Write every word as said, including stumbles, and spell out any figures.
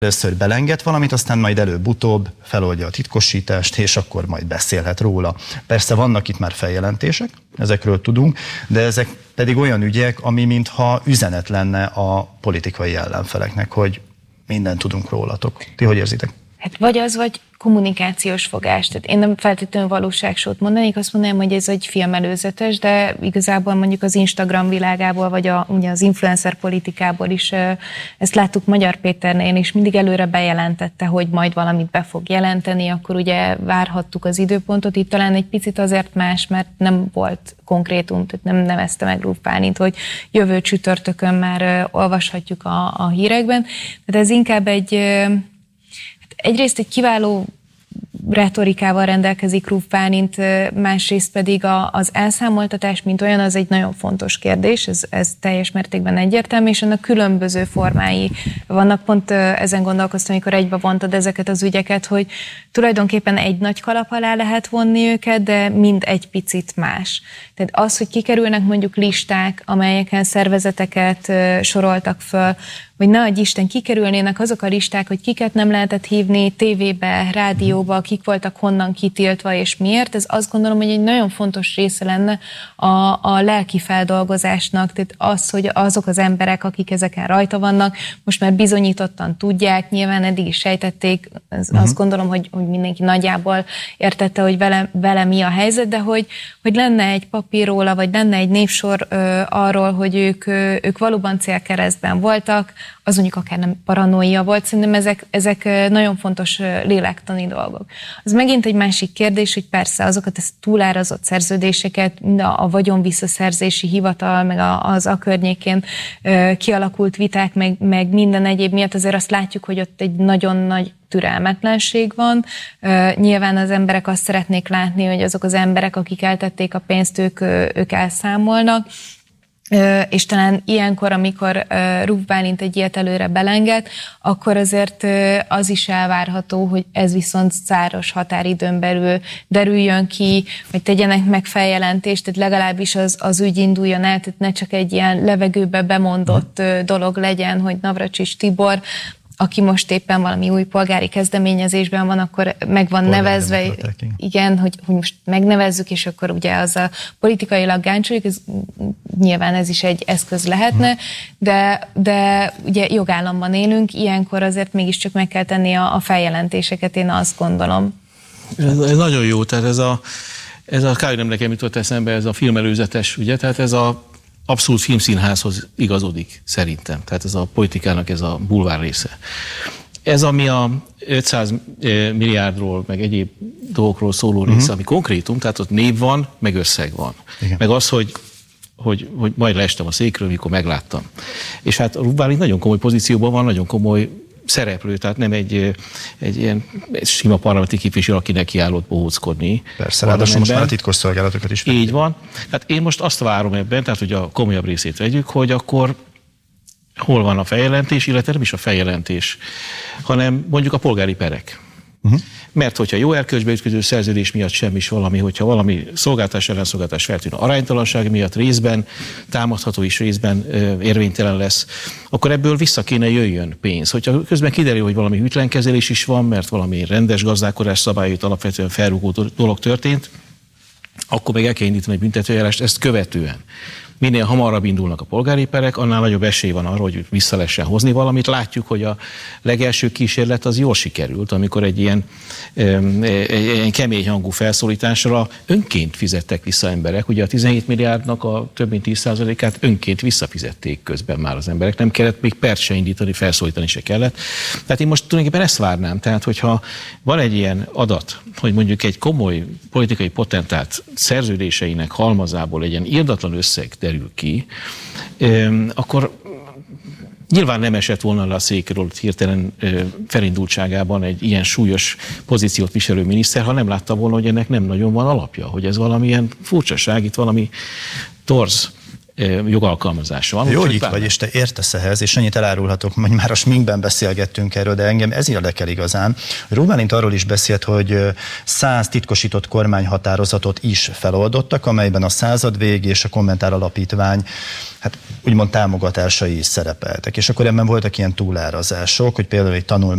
Először belenged valamit, aztán majd előbb-utóbb feloldja a titkosítást, és akkor majd beszélhet róla. Persze vannak itt már feljelentések, ezekről tudunk, de ezek pedig olyan ügyek, ami mintha üzenet lenne a politikai ellenfeleknek, hogy mindent tudunk rólatok. Ti hogy érzitek? Hát vagy az, vagy kommunikációs fogás. Tehát én nem feltétlenül valóságsót mondanék, azt mondanám, hogy ez egy filmelőzetes, de igazából mondjuk az Instagram világából, vagy a, ugye az influencer politikából is, ezt láttuk Magyar Péternél is, mindig előre bejelentette, hogy majd valamit be fog jelenteni, akkor ugye várhattuk az időpontot, itt talán egy picit azért más, mert nem volt konkrétum, tehát nem nevezte meg Ruf Bálint, hogy jövő csütörtökön már olvashatjuk a, a hírekben. Tehát ez inkább egy egyrészt egy kiváló retorikával rendelkezik Ruf Bálint, másrészt pedig a, az elszámoltatás, mint olyan, az egy nagyon fontos kérdés, ez, ez teljes mértékben egyértelmű, és annak különböző formái vannak. Pont ezen gondolkoztam, amikor egybe vontad ezeket az ügyeket, hogy tulajdonképpen egy nagy kalap alá lehet vonni őket, de mind egy picit más. Tehát az, hogy kikerülnek mondjuk listák, amelyeken szervezeteket soroltak föl, vagy ne adj Isten, kikerülnének azok a listák, hogy kiket nem lehetett hívni tévébe, rádióba, kik voltak honnan kitiltva és miért. Ez azt gondolom, hogy egy nagyon fontos része lenne a, a lelki feldolgozásnak, tehát az, hogy azok az emberek, akik ezeken rajta vannak, most már bizonyítottan tudják, nyilván eddig is sejtették, az, uh-huh. azt gondolom, hogy, hogy mindenki nagyjából értette, hogy vele, vele mi a helyzet, de hogy, hogy lenne egy papír róla, vagy lenne egy névsor ö, arról, hogy ők, ö, ők valóban célkeresztben voltak, az mondjuk akár nem paranoia volt, szerintem ezek, ezek nagyon fontos lélektani dolgok. Az megint egy másik kérdés, hogy persze azokat a túlárazott szerződéseket, a, a vagyonvisszaszerzési hivatal, meg a, az a környékén kialakult viták, meg, meg minden egyéb miatt azért azt látjuk, hogy ott egy nagyon nagy türelmetlenség van. Uh, nyilván az emberek azt szeretnék látni, hogy azok az emberek, akik eltették a pénzt, ők, ők elszámolnak. Uh, és talán ilyenkor, amikor uh, Ruf Bálint egy ilyet előre belenged, akkor azért uh, az is elvárható, hogy ez viszont száros határidőn belül derüljön ki, hogy tegyenek meg feljelentést, tehát legalábbis az, az ügy induljon el, tehát ne csak egy ilyen levegőbe bemondott uh, dolog legyen, hogy Navracsics Tibor, aki most éppen valami új polgári kezdeményezésben van, akkor meg van Polgári nevezve, igen, hogy, hogy most megnevezzük, és akkor ugye az a politikailag gáncsoljuk, ez, nyilván ez is egy eszköz lehetne, de, de ugye jogállamban élünk, ilyenkor azért mégiscsak meg kell tenni a, a feljelentéseket, én azt gondolom. Ez, ez nagyon jó, tehát ez a, ez a kár, nem nekem jutott eszembe, ez a filmelőzetes, ugye, tehát ez a abszolút filmszínházhoz igazodik, szerintem. Tehát ez a politikának ez a bulvár része. Ez, ami a ötszáz milliárdról, meg egyéb dolgokról szóló része, uh-huh. ami konkrétum, tehát ott név van, meg összeg van. Igen. Meg az, hogy, hogy, hogy majd leestem a székről, mikor megláttam. És hát Ruf Bálint nagyon komoly pozícióban van, nagyon komoly szereplő, tehát nem egy, egy ilyen egy sima parlamenti képviselő, aki nekiállott bohóckodni. Persze, ráadásul most már a titkosszolgálatokat is. Így van. Tehát én most azt várom ebben, tehát hogy a komolyabb részét vegyük, hogy akkor hol van a feljelentés, illetve nem is a feljelentés, hanem mondjuk a polgári perek. Uh-huh. Mert hogyha jó erkölcsbe ütköző szerződés miatt sem is valami, hogyha valami szolgáltás ellenszolgáltás feltűnő aránytalanság miatt részben támadható is részben ö, érvénytelen lesz, akkor ebből vissza kéne jöjjön pénz. Hogyha közben kiderül, hogy valami hűtlenkezelés is van, mert valami rendes gazdálkodás szabályait alapvetően felrúgó dolog történt, akkor meg el kell indítani egy büntetőeljárást ezt követően. Minél hamarabb indulnak a polgári perek, annál nagyobb esély van arra, hogy vissza lehessen hozni valamit. Látjuk, hogy a legelső kísérlet az jól sikerült, amikor egy ilyen, egy ilyen kemény hangú felszólításra önként fizettek vissza emberek. Ugye a tizenhét milliárdnak a több mint tíz százalékát önként visszafizették közben már az emberek. Nem kellett még pert se indítani, felszólítani se kellett. Tehát én most tulajdonképpen ezt várnám. Tehát, hogyha van egy ilyen adat, hogy mondjuk egy komoly politikai potentát szerződéseinek halmazából egy ilyen irdatlan összeg derül ki, akkor nyilván nem esett volna le a székről hirtelen felindultságában egy ilyen súlyos pozíciót viselő miniszter, ha nem látta volna, hogy ennek nem nagyon van alapja, hogy ez valamilyen furcsaság, itt valami torz jogalkalmazása van. Jó, hogy itt vagy, és te értesz ehhez, és annyit elárulhatok, hogy már a sminkben beszélgettünk erről, de engem ez érdekel igazán. Ruf Bálint arról is beszélt, hogy száz titkosított kormányhatározatot is feloldottak, amelyben a Századvég és a Kommentár Alapítvány hát úgymond támogatásai is szerepeltek. És akkor ebben voltak ilyen túlárazások, hogy például egy tanulmány